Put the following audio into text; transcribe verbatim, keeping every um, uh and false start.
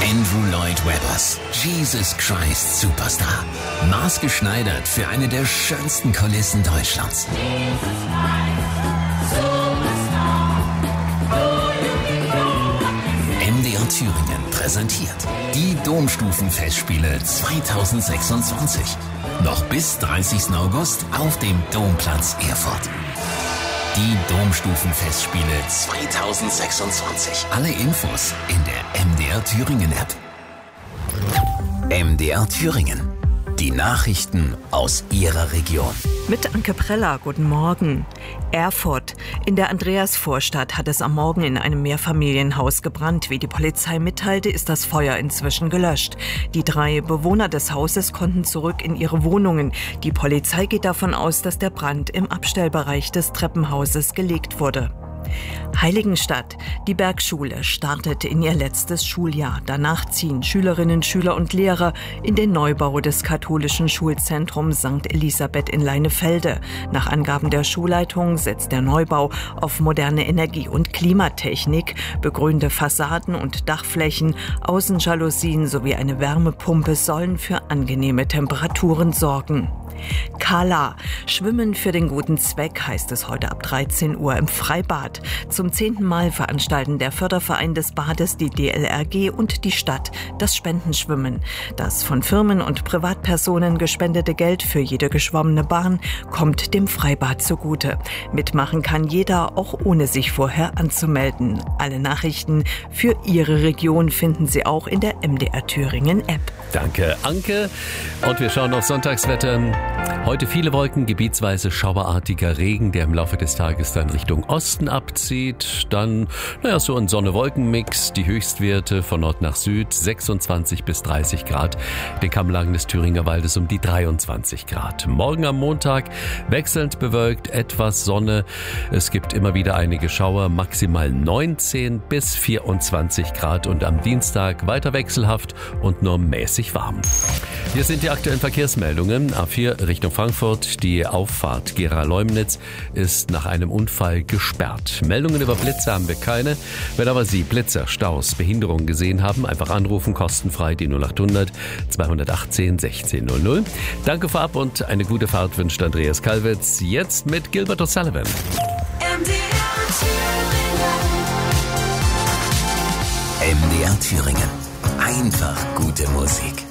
Andrew Lloyd Webbers, Jesus Christ Superstar. Maßgeschneidert für eine der schönsten Kulissen Deutschlands. M D R Thüringen präsentiert die Domstufenfestspiele zweitausendsechsundzwanzig. Noch bis dreißigsten August auf dem Domplatz Erfurt. Die Domstufenfestspiele zweitausendsechsundzwanzig. Alle Infos in der M D R Thüringen App. M D R Thüringen. Die Nachrichten aus Ihrer Region. Mit Anke Preller, guten Morgen. Erfurt. In der Andreasvorstadt hat es am Morgen in einem Mehrfamilienhaus gebrannt. Wie die Polizei mitteilte, ist das Feuer inzwischen gelöscht. Die drei Bewohner des Hauses konnten zurück in ihre Wohnungen. Die Polizei geht davon aus, dass der Brand im Abstellbereich des Treppenhauses gelegt wurde. Heiligenstadt. Die Bergschule startet in ihr letztes Schuljahr. Danach ziehen Schülerinnen, Schüler und Lehrer in den Neubau des katholischen Schulzentrums Sankt Elisabeth in Leinefelde. Nach Angaben der Schulleitung setzt der Neubau auf moderne Energie- und Klimatechnik, begrünte Fassaden und Dachflächen, Außenjalousien sowie eine Wärmepumpe sollen für angenehme Temperaturen sorgen. Kala. Schwimmen für den guten Zweck heißt es heute ab dreizehn Uhr im Freibad. Zum zehnten Mal veranstalten der Förderverein des Bades, die D L R G und die Stadt das Spendenschwimmen. Das von Firmen und Privatpersonen gespendete Geld für jede geschwommene Bahn kommt dem Freibad zugute. Mitmachen kann jeder, auch ohne sich vorher anzumelden. Alle Nachrichten für Ihre Region finden Sie auch in der M D R Thüringen App. Danke, Anke. Und wir schauen auf Sonntagswetter. Heute viele Wolken, gebietsweise schauerartiger Regen, der im Laufe des Tages dann Richtung Osten abzieht. Dann, naja, so ein Sonne-Wolken-Mix. Die Höchstwerte von Nord nach Süd sechsundzwanzig bis dreißig Grad. Den Kammlagen des Thüringer Waldes um die dreiundzwanzig Grad. Morgen am Montag wechselnd bewölkt, etwas Sonne. Es gibt immer wieder einige Schauer, maximal neunzehn bis vierundzwanzig Grad. Und am Dienstag weiter wechselhaft und nur mäßig warm. Hier sind die aktuellen Verkehrsmeldungen. A vier Richtung Frankfurt. Die Auffahrt Gera-Leumnitz ist nach einem Unfall gesperrt. Meldungen über Blitze haben wir keine. Wenn aber Sie Blitzer, Staus, Behinderungen gesehen haben, einfach anrufen, kostenfrei die null acht hundert zweihundertachtzehn sechzehn null null. Danke vorab und eine gute Fahrt wünscht Andreas Kalwitz. Jetzt mit Gilbert O'Sullivan. M D R Thüringen. M D R Thüringen. Einfach gute Musik.